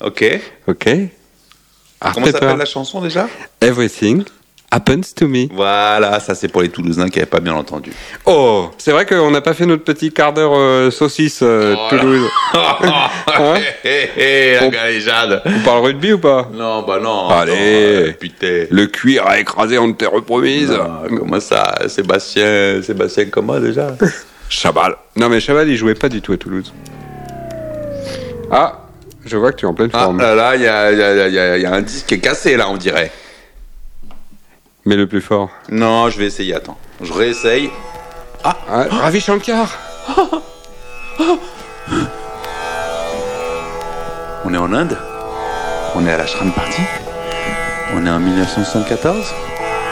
Ok. Ok. Art Comment Pepper. s'appelle la chanson déjà? Everything happens to me. Voilà, ça c'est pour les Toulousains qui n'avaient pas bien entendu. Oh, c'est vrai qu'on n'a pas fait notre petit quart d'heure saucisse Toulouse. Hein? La galéjade. On parle rugby ou pas? Non, bah non. Allez. attends, putain. Le cuir a écrasé en terre promise. Non, comment ça? Sébastien comment déjà? Chabal. Non mais Chabal il jouait pas du tout à Toulouse. Ah, je vois que tu es en pleine Ah forme. là, il y a un disque qui est cassé là, on dirait. Mais le plus fort. Non, je vais essayer, attends. Je réessaye. Ah, Ravi Shankar. On est en Inde. On est à la Shrine Party. On est en 1974.